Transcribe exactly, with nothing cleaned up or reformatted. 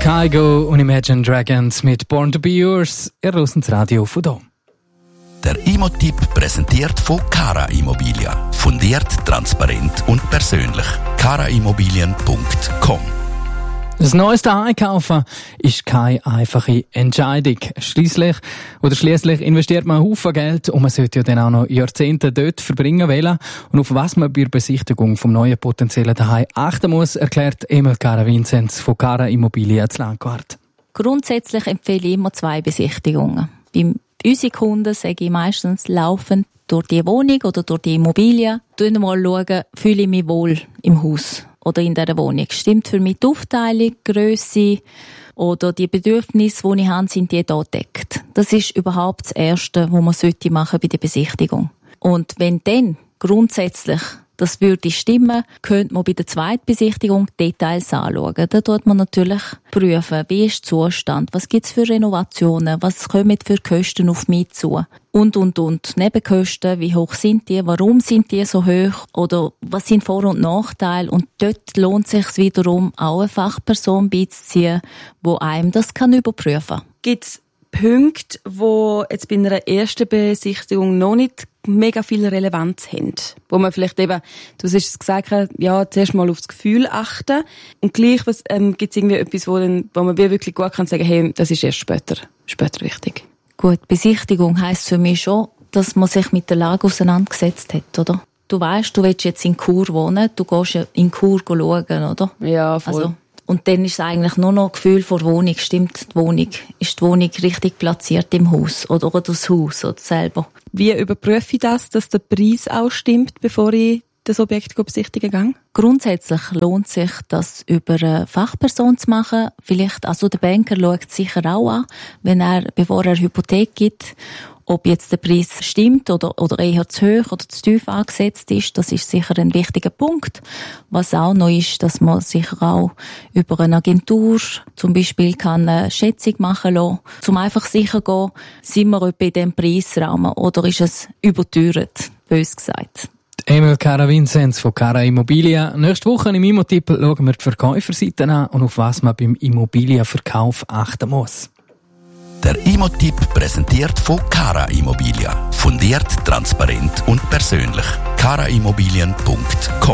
Kygo und Imagine Dragons mit Born to be Yours. Ihr hört das Radio von hier. Der Imo-Tipp präsentiert von Cara Immobilien. Fundiert, transparent und persönlich. cara immobilien punkt com. Das neueste Einkaufen ist keine einfache Entscheidung. Schliesslich oder schliesslich investiert man einen Haufen Geld und man sollte ja dann auch noch Jahrzehnte dort verbringen wollen. Und auf was man bei der Besichtigung vom neuen potenziellen Zuhause achten muss, erklärt Emil Cara-Vinzenz von Cara Immobilien zu Langquart. Grundsätzlich empfehle ich immer zwei Besichtigungen. Bei unseren Kunden sage ich meistens laufend durch die Wohnung oder durch die Immobilie. Schauen mal schauen, fühle ich mich wohl im Haus oder in dieser Wohnung. Stimmt für mich die Aufteilung, die Grösse oder die Bedürfnisse, die ich habe, sind die hier gedeckt. Das ist überhaupt das Erste, was man sollte machen bei der Besichtigung. Und wenn dann grundsätzlich das würde stimmen, könnte man bei der zweiten Besichtigung Details anschauen. Da tut man natürlich prüfen, wie ist der Zustand, was gibt es für Renovationen, was kommen für Kosten auf mich zu und, und, und. Nebenkosten, wie hoch sind die, warum sind die so hoch oder was sind Vor- und Nachteile. Und dort lohnt es sich wiederum, auch eine Fachperson beizuziehen, die einem das kann überprüfen kann. Gibt's Punkte, die jetzt bei einer ersten Besichtigung noch nicht mega viel Relevanz haben? Wo man vielleicht eben, du hast es gesagt, ja, zuerst mal aufs Gefühl achten und gleich was, ähm, gibt es irgendwie etwas, wo, dann, wo man wirklich gut kann sagen, hey, das ist erst später, später wichtig. Gut, Besichtigung heisst für mich schon, dass man sich mit der Lage auseinandergesetzt hat, oder? Du weisst, du willst jetzt in Chur wohnen, du gehst in Chur schauen, oder? Ja, voll. Also, und dann ist es eigentlich nur noch ein Gefühl vor Wohnung. Stimmt die Wohnung? Ist die Wohnung richtig platziert im Haus? Oder, oder das Haus oder selber? Wie überprüfe ich das, dass der Preis auch stimmt, bevor ich das Objekt besichtigen gehe? Grundsätzlich lohnt sich, das über eine Fachperson zu machen. Vielleicht, also der Banker schaut es sicher auch an, wenn er, bevor er Hypothek gibt, ob jetzt der Preis stimmt oder, oder eher zu hoch oder zu tief angesetzt ist. Das ist sicher ein wichtiger Punkt. Was auch noch ist, dass man sicher auch über eine Agentur zum Beispiel kann eine Schätzung machen lassen, um einfach sicher zu gehen, sind wir etwa in diesem Preisrahmen oder ist es überteuert, bös gesagt. Emil Cara-Vinzenz von Cara Immobilien. Nächste Woche im Immo-Tipp schauen wir die Verkäuferseite an und auf was man beim Immobilienverkauf achten muss. Der Imo-Tipp präsentiert von Cara Immobilien. Fundiert, transparent und persönlich. cara immobilien punkt com